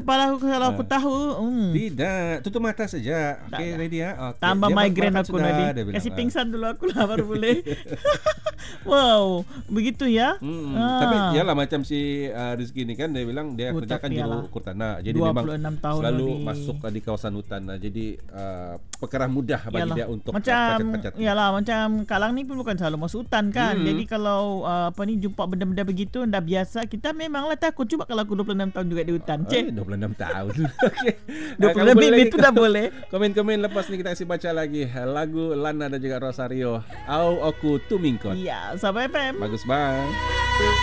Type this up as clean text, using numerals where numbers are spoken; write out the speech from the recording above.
kepala aku kalau aku tahu. Tidak, tutup mata saja. Okey, ready ya? Okay. Tambah migrain aku nanti. Kasih pingsan dulu aku lah baru boleh. Wow, begitu ya. Tapi yalah macam si Rizky ni kan dia bilang dia kerjakan juru ukur tanah. Jadi memang tahun selalu masuk di kawasan hutan. Jadi perkara mudah bagi dia untuk pencet-pencet. Yalah, macam Kalang ni pun bukan selalu masuk hutan kan. Jadi kalau jumpa benda-benda begitu dah biasa, kita memanglah takut. Cuba kalau aku 26 tahun juga di hutan. 26 tahun. Okey. 20 lebih itu dah boleh. Komen-komen lepas ni kita kasih baca lagi lagu Lana dan juga Rosario. Au Aku Tumingkot. Ya, Sabah FM. Bagus bang.